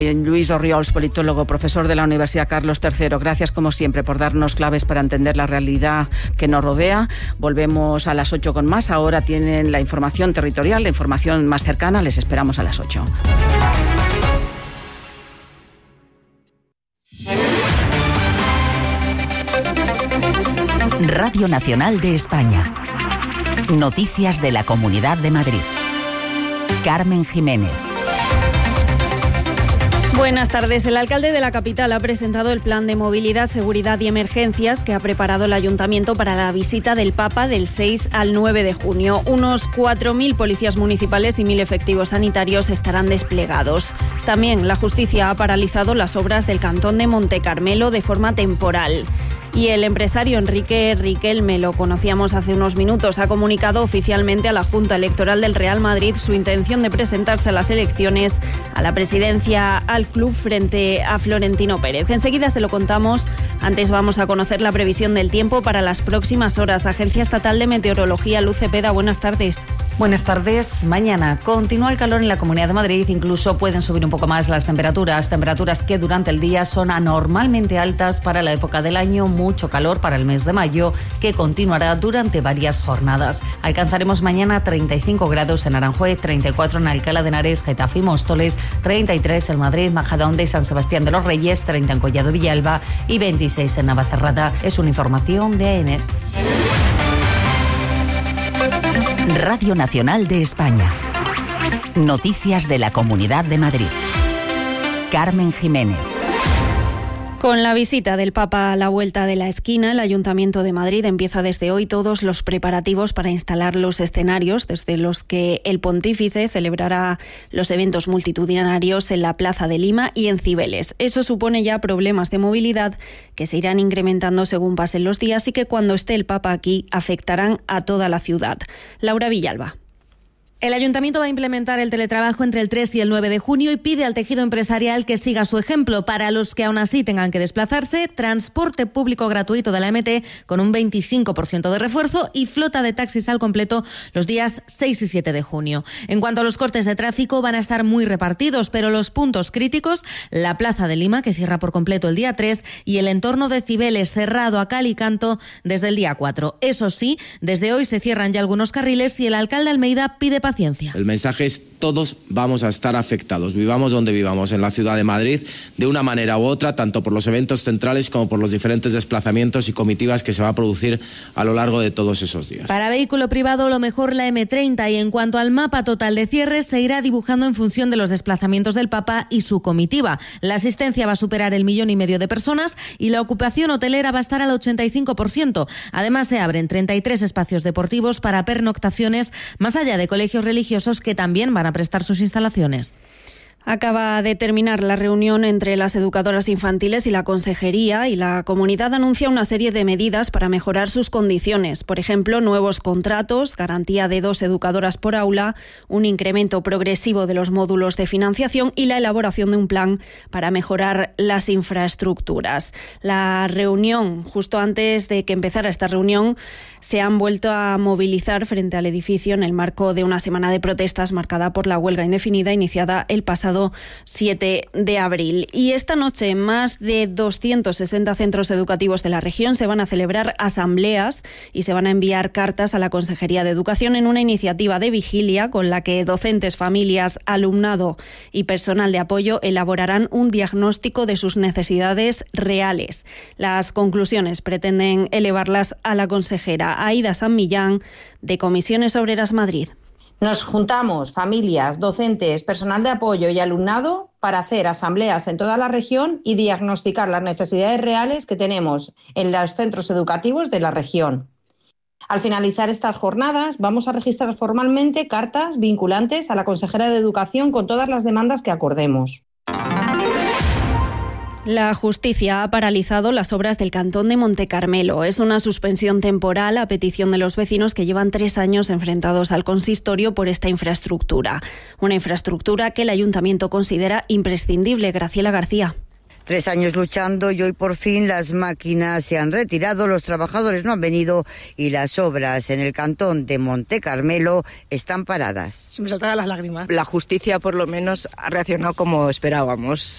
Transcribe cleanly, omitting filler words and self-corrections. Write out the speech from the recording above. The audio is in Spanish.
Lluís Orriols, politólogo, profesor de la Universidad Carlos III. Gracias, como siempre, por darnos claves para entender la realidad que nos rodea. Volvemos a las 8 con más. Ahora tienen la información territorial, la información más cercana. Les esperamos a las 8. Radio Nacional de España. Noticias de la Comunidad de Madrid. Carmen Jiménez. Buenas tardes. El alcalde de la capital ha presentado el plan de movilidad, seguridad y emergencias que ha preparado el ayuntamiento para la visita del Papa del 6 al 9 de junio. Unos 4.000 policías municipales y 1.000 efectivos sanitarios estarán desplegados. También la justicia ha paralizado las obras del cantón de Montecarmelo de forma temporal. Y el empresario Enrique Riquelme, lo conocíamos hace unos minutos, ha comunicado oficialmente a la Junta Electoral del Real Madrid su intención de presentarse a las elecciones a la presidencia al club frente a Florentino Pérez. Enseguida se lo contamos. Antes vamos a conocer la previsión del tiempo para las próximas horas. Agencia Estatal de Meteorología, Luz Cepeda, buenas tardes. Buenas tardes. Mañana continúa el calor en la Comunidad de Madrid, incluso pueden subir un poco más las temperaturas que durante el día son anormalmente altas para la época del año, mucho calor para el mes de mayo, que continuará durante varias jornadas. Alcanzaremos mañana 35 grados en Aranjuez, 34 en Alcalá de Henares, Getafe y Móstoles, 33 en Madrid, Majadahonda y San Sebastián de los Reyes, 30 en Collado Villalba y 26 en Navacerrada. Es una información de AEMET. Radio Nacional de España. Noticias de la Comunidad de Madrid. Carmen Jiménez. Con la visita del Papa a la vuelta de la esquina, el Ayuntamiento de Madrid empieza desde hoy todos los preparativos para instalar los escenarios desde los que el pontífice celebrará los eventos multitudinarios en la Plaza de Lima y en Cibeles. Eso supone ya problemas de movilidad que se irán incrementando según pasen los días y que cuando esté el Papa aquí afectarán a toda la ciudad. Laura Villalba. El Ayuntamiento va a implementar el teletrabajo entre el 3 y el 9 de junio y pide al tejido empresarial que siga su ejemplo. Para los que aún así tengan que desplazarse, transporte público gratuito de la MT con un 25% de refuerzo y flota de taxis al completo los días 6 y 7 de junio. En cuanto a los cortes de tráfico, van a estar muy repartidos, pero los puntos críticos, la Plaza de Lima, que cierra por completo el día 3, y el entorno de Cibeles, cerrado a cal y canto desde el día 4. Eso sí, desde hoy se cierran ya algunos carriles y el alcalde Almeida pide paciencia. El mensaje es: todos vamos a estar afectados, vivamos donde vivamos, en la ciudad de Madrid, de una manera u otra, tanto por los eventos centrales como por los diferentes desplazamientos y comitivas que se va a producir a lo largo de todos esos días. Para vehículo privado, lo mejor la M30, y en cuanto al mapa total de cierres, se irá dibujando en función de los desplazamientos del Papa y su comitiva. La asistencia va a superar el 1,5 millones de personas y la ocupación hotelera va a estar al 85%. Además, se abren 33 espacios deportivos para pernoctaciones, más allá de colegios religiosos que también van a prestar sus instalaciones. Acaba de terminar la reunión entre las educadoras infantiles y la consejería, y la comunidad anuncia una serie de medidas para mejorar sus condiciones. Por ejemplo, nuevos contratos, garantía de 2 educadoras por aula, un incremento progresivo de los módulos de financiación y la elaboración de un plan para mejorar las infraestructuras. La reunión, justo antes de que empezara esta reunión, se han vuelto a movilizar frente al edificio en el marco de una semana de protestas marcada por la huelga indefinida iniciada el pasado 7 de abril. Y esta noche, en más de 260 centros educativos de la región se van a celebrar asambleas y se van a enviar cartas a la Consejería de Educación en una iniciativa de vigilia con la que docentes, familias, alumnado y personal de apoyo elaborarán un diagnóstico de sus necesidades reales. Las conclusiones pretenden elevarlas a la consejera Aida San Millán, de Comisiones Obreras Madrid. Nos juntamos familias, docentes, personal de apoyo y alumnado para hacer asambleas en toda la región y diagnosticar las necesidades reales que tenemos en los centros educativos de la región. Al finalizar estas jornadas, vamos a registrar formalmente cartas vinculantes a la consejera de Educación con todas las demandas que acordemos. La justicia ha paralizado las obras del cantón de Montecarmelo. Es una suspensión temporal a petición de los vecinos que llevan 3 años enfrentados al consistorio por esta infraestructura. Una infraestructura que el ayuntamiento considera imprescindible. Graciela García. 3 años luchando y hoy por fin las máquinas se han retirado, los trabajadores no han venido y las obras en el cantón de Montecarmelo están paradas. Se me saltaban las lágrimas. La justicia por lo menos ha reaccionado como esperábamos.